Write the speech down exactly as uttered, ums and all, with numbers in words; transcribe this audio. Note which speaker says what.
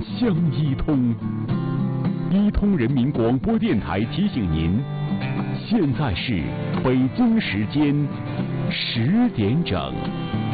Speaker 1: 相一通。一通人民广播电台提醒您，现在是北京时间十点整。